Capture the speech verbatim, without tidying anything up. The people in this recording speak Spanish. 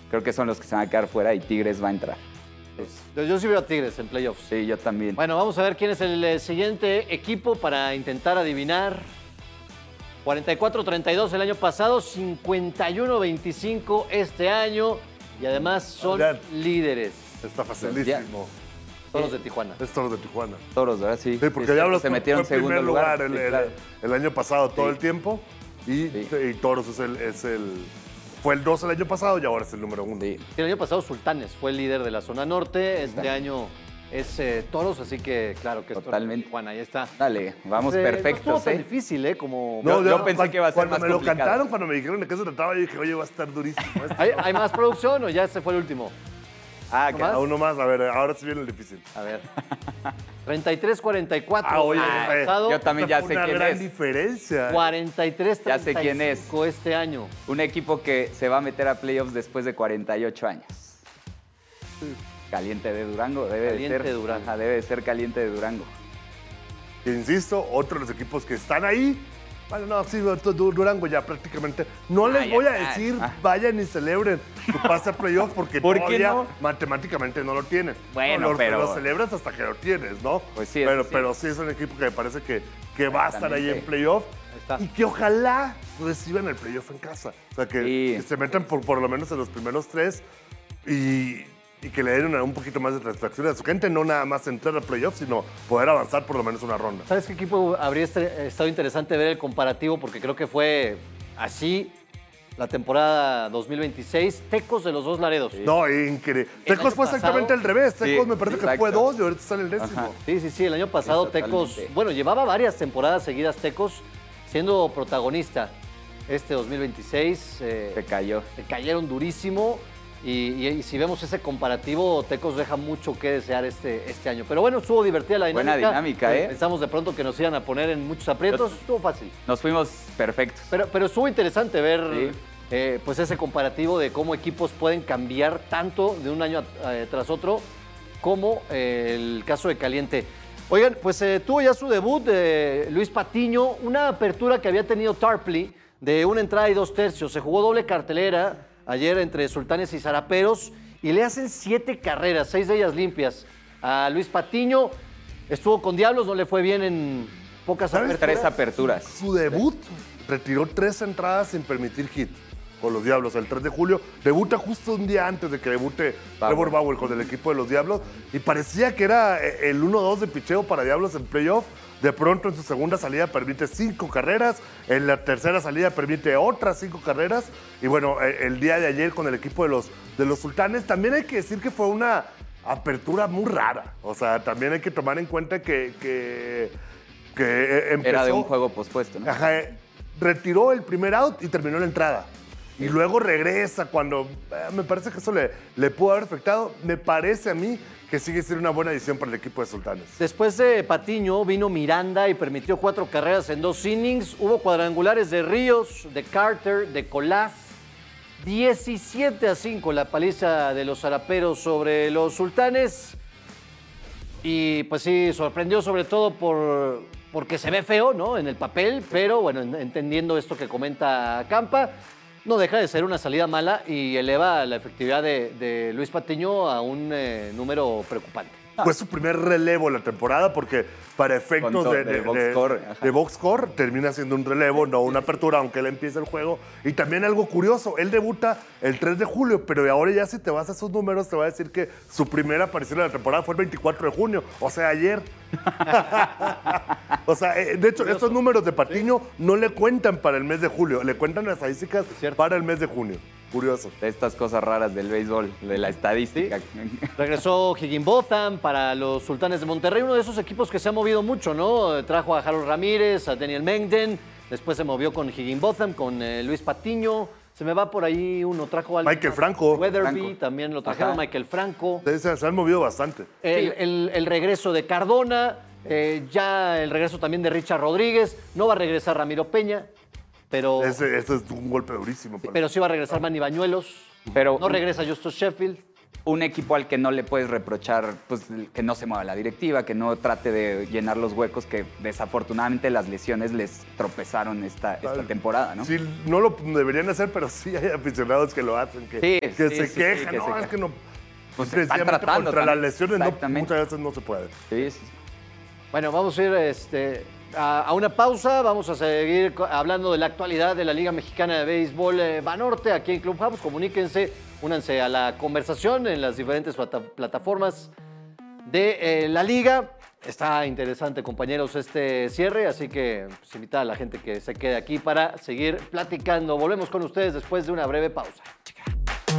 creo que son los que se van a quedar fuera y Tigres va a entrar. Yo, yo sí veo a Tigres en playoffs. Sí, yo también. Bueno, vamos a ver quién es el eh, siguiente equipo para intentar adivinar. cuarenta y cuatro treinta y dos el año pasado, cincuenta y uno veinticinco este año y además son Oigan. líderes. Está facilísimo. Toros de Tijuana. Es Toros de Tijuana. Toros, ¿verdad? Sí. Sí, porque Sí, Diablos se fue- metieron en fue segundo primer lugar. lugar, el, Sí, el- claro. el año pasado todo Sí. el tiempo. Y, Sí. y Toros es el, es el... Fue el dos el año pasado y ahora es el número uno. Sí. El año pasado Sultanes fue el líder de la zona norte. Este Claro. año es eh, Toros, así que claro que es Toros de Totalmente. Tijuana. Ahí está. Dale, vamos Eh, No perfectos, estuvo tan ¿eh? difícil, ¿eh? Como... No, yo ya, pensé cuan- que iba a ser Cuando más me lo complicado. cantaron, cuando me dijeron de qué se trataba, yo dije, oye, va a estar durísimo. esto". ¿Hay, hay más producción o ya se fue el último? Ah, ¿No que más? A uno más, a ver, ahora sí viene el difícil. A ver. treinta y tres cuarenta y cuatro. Ah, oye, el año eh, pasado, yo también ya Esa fue sé una quién gran es. diferencia. cuarenta y tres Ya treinta y cinco sé quién es. este año. un equipo que se va a meter a playoffs después de cuarenta y ocho años. Caliente de Durango, debe Caliente de ser. de Durango. Ajá, debe de ser Caliente de Durango. Que insisto, otro de los equipos que están ahí. Bueno, no, sí, Du- Durango ya prácticamente. No les Ah, ya voy a está. decir, Ah. vayan y celebren su pase a playoff porque ¿Por qué todavía no? matemáticamente no lo tienen. Bueno, No, lo, pero- lo celebras hasta que lo tienes, ¿no? Pues sí, eso Pero sí. pero sí es un equipo que me parece que, que va a estar ahí en Exactamente. playoff. Ahí está. Y que ojalá reciban el playoff en casa. O sea, que, Sí. que se metan por, por lo menos en los primeros tres y, y que le den una- un poquito más de satisfacción a su gente, no nada más entrar al playoff, sino poder avanzar por lo menos una ronda. ¿Sabes qué equipo habría este- estado interesante ver el comparativo? Porque creo que fue así la temporada dos mil veintiséis. Tecos de los dos Laredos. No, increíble. El Tecos año fue exactamente pasado- al revés. Tecos Sí, me parece que exacto. fue dos y ahorita sale el décimo. Ajá. Sí, sí, sí. El año pasado Sí, Tecos, totalmente. bueno, llevaba varias temporadas seguidas Tecos siendo protagonista. Este dos mil veintiséis eh, Se cayó. se cayeron durísimo. Y, y- y si vemos ese comparativo, Tecos deja mucho que desear este, este año. Pero bueno, estuvo divertida la dinámica. Buena dinámica, ¿eh? Pensamos de pronto que nos iban a poner en muchos aprietos. Estuvo fácil. Nos fuimos perfectos. Pero, pero estuvo interesante ver Sí. eh, pues ese comparativo de cómo equipos pueden cambiar tanto de un año eh, tras otro, como eh, el caso de Caliente. Oigan, pues eh, tuvo ya su debut eh, Luis Patiño, una apertura que había tenido Tarpley de una entrada y dos tercios. Se jugó doble cartelera ayer entre Sultanes y Zaraperos y le hacen siete carreras, seis de ellas limpias a Luis Patiño. Estuvo con Diablos, no le fue bien en pocas ¿Sabes? aperturas. Tres aperturas. Su debut retiró tres entradas sin permitir hit con los Diablos el tres de julio. Debuta justo un día antes de que debute Bauer. Trevor Bauer con el equipo de los Diablos. Y parecía que era eh, el uno dos de picheo para Diablos en playoff. De pronto en su segunda salida permite cinco carreras. En la tercera salida permite otras cinco carreras. Y bueno, eh, el día de ayer con el equipo de los, de los Sultanes, también hay que decir que fue una apertura muy rara. O sea, también hay que tomar en cuenta que, que, que eh, empezó... Era de un juego pospuesto, ¿no? Ajá, eh, retiró el primer out y terminó la entrada. Y luego regresa cuando... eh, me parece que eso le, le pudo haber afectado. Me parece a mí que sigue siendo una buena edición para el equipo de Sultanes. Después de Patiño vino Miranda y permitió cuatro carreras en dos innings. Hubo cuadrangulares de Ríos, de Carter, de Colás. diecisiete a cinco la paliza de los Zaraperos sobre los Sultanes. Y pues sí, sorprendió sobre todo por, porque se ve feo, ¿no? En el papel, pero bueno, en- entendiendo esto que comenta Campa, no deja de ser una salida mala y eleva la efectividad de, de Luis Patiño a un eh, número preocupante. Fue su primer relevo en la temporada porque para efectos Con to- de, de de- box de- score, ajá. de box score termina siendo un relevo, no una apertura, aunque él empieza el juego. Y también algo curioso, él debuta el tres de julio, pero ahora ya si te vas a esos números te va a decir que su primera aparición en la temporada fue el veinticuatro de junio, o sea, ayer. O sea, eh, de hecho, estos números de Patiño no le cuentan para el mes de julio, le cuentan las estadísticas cierto. para el mes de junio. Curioso. De estas cosas raras del béisbol, de la estadística. Regresó Higginbotham para los Sultanes de Monterrey, uno de esos equipos que se ha movido mucho, ¿no? Trajo a Harold Ramírez, a Daniel Mengden, después se movió con Higginbotham, con eh, Luis Patiño. Se me va por ahí uno, trajo a Michael Franco. Weatherby, Franco. también lo trajeron, Ajá. Michael Franco. Se, se han movido bastante. El, el- el regreso de Cardona, eh, ya el regreso también de Richard Rodríguez. No va a regresar Ramiro Peña, pero, Ese, ese es un golpe durísimo. para- pero sí va a regresar Manny Bañuelos. Pero- no regresa Justus Sheffield. un equipo al que no le puedes reprochar pues, que no se mueva la directiva, que no trate de llenar los huecos que desafortunadamente las lesiones les tropezaron esta, esta temporada, ¿no? Sí, no lo deberían hacer, pero sí hay aficionados que lo hacen, que, Sí, que sí, se sí, quejan. sí, que no, se es quejan. que no. Pues están Precisamente tratando contra también. las lesiones no, Exactamente. muchas veces no se puede. Sí, sí. Bueno, vamos a ir este, a, a una pausa. Vamos a seguir co- hablando de la actualidad de la Liga Mexicana de Béisbol eh, Banorte aquí en Clubhouse. Comuníquense, únanse a la conversación en las diferentes plata- plataformas de eh, la Liga. Está interesante, compañeros, este cierre, así que pues, invitar a la gente que se quede aquí para seguir platicando. Volvemos con ustedes después de una breve pausa. Chica.